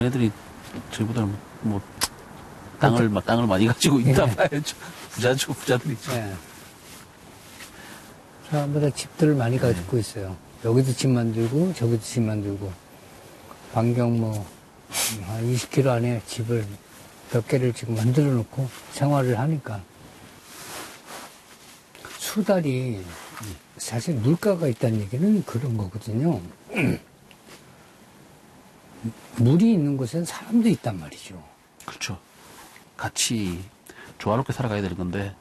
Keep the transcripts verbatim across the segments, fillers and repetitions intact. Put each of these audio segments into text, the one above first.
애들이 저희보다는 뭐 땅을 막 땅을 많이 가지고 있다 네. 봐야죠. 부자죠, 부자들이죠. 네. 사람마다 집들을 많이 가지고 있어요. 여기도 집 만들고 저기도 집 만들고 반경 뭐 한 이십 킬로미터 안에 집을 몇 개를 지금 만들어 놓고 생활을 하니까 수달이 사실 물가가 있다는 얘기는 그런 거거든요. 물이 있는 곳엔 사람도 있단 말이죠. 그렇죠. 같이 조화롭게 살아가야 되는 건데,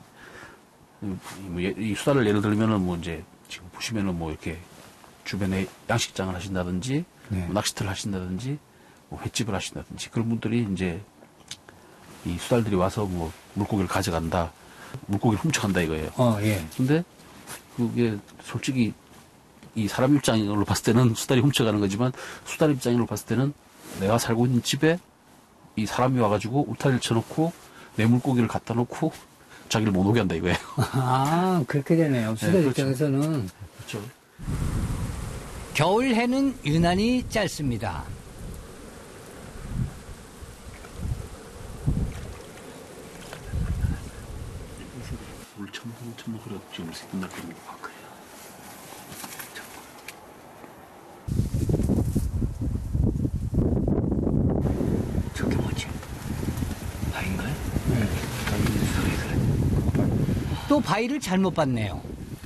이 수다를 예를 들면은 뭐 이제 지금 보시면은 뭐 이렇게 주변에 양식장을 하신다든지, 네. 뭐 낚시터를 하신다든지, 뭐 횟집을 하신다든지 그런 분들이 이제 이 수달들이 와서 뭐 물고기를 가져간다, 물고기를 훔쳐간다 이거예요. 어, 예. 근데 그게 솔직히 이 사람 입장으로 봤을 때는 수달이 훔쳐가는 거지만 수달 입장으로 봤을 때는 내가 살고 있는 집에 이 사람이 와가지고 울타리를 쳐놓고 내 물고기를 갖다 놓고 자기를 못 오게 한다 이거예요. 아, 그렇게 되네요. 수달 네, 그렇죠. 입장에서는. 그렇죠. 겨울 해는 유난히 짧습니다. 물 첨, 첨, 그래 지금 끝날 거는 것 같고요. 저게 뭐지? 바인가요? 네. 바위 그래. 또 바위를 잘못 봤네요.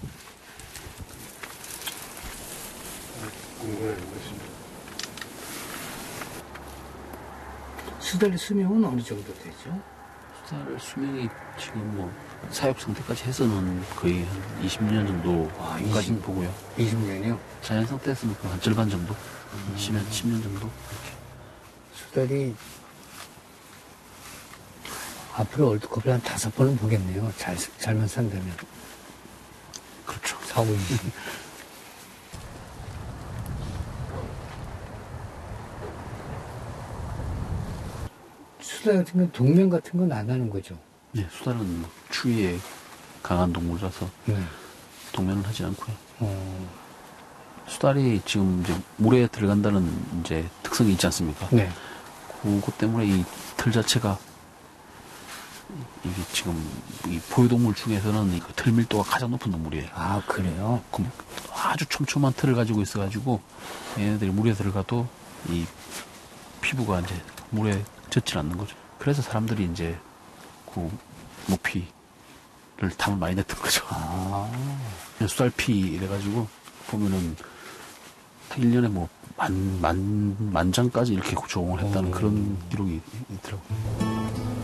수달의 수명은 어느 정도 되죠? 수달 수명이 지금 뭐 사육 상태까지 해서는 거의 한 이십 년 정도까지 이십 보고요. 이십 년이요? 자연 상태에서는 한 절반 정도, 음. 십 년, 십 년 정도. 수달이 앞으로 월드컵을 한 다섯 번은 보겠네요. 잘, 잘만 산다면. 그렇죠. 사고 있는. 수달 같은 건 동면 같은 건 안 하는 거죠. 네, 수달은 뭐 추위에 강한 동물이라서 네. 동면을 하지 않고요. 어, 수달이 지금 이제 물에 들어간다는 이제 특성이 있지 않습니까? 네. 그것 때문에 이 틀 자체가 이게 지금 이 포유동물 중에서는 그 틀 밀도가 가장 높은 동물이에요. 아, 그래요? 그 아주 촘촘한 틀을 가지고 있어가지고 얘네들이 물에 들어가도 이 피부가 이제 물에 젖질 않는 거죠. 그래서 사람들이 이제 그 모피를 탐을 많이 냈던 거죠. 아. 수달피 이래가지고 보면은 일 년에 뭐 만, 만, 만 장까지 이렇게 조홍을 했다는 오. 그런 기록이 있더라고요.